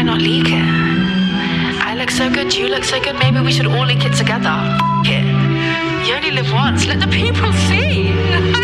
not leak it? I look so good, you look so good, maybe we should all link it together. F it. You only live once, let the people see.